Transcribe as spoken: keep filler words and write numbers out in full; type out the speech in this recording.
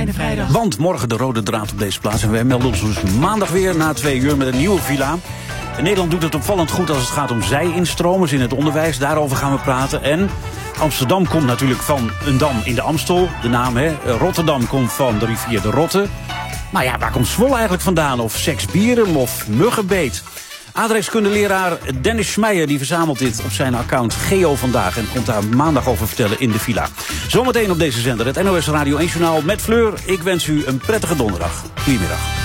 Fijne vrijdag. Want morgen de rode draad op deze plaats. En wij melden ons dus maandag weer na twee uur met een nieuwe villa. En Nederland doet het opvallend goed als het gaat om zij-instromers in het onderwijs. Daarover gaan we praten. En Amsterdam komt natuurlijk van een dam in de Amstel. De naam, hè. Rotterdam komt van de rivier de Rotte. Maar ja, waar komt Zwolle eigenlijk vandaan? Of Seksbierum of Muggenbeet? Aardrijkskundeleraar Dennis Schmeijer die verzamelt dit op zijn account Geo Vandaag. En komt daar maandag over vertellen in de villa. Zometeen op deze zender het N O S Radio één Journaal met Fleur. Ik wens u een prettige donderdag. Goedemiddag.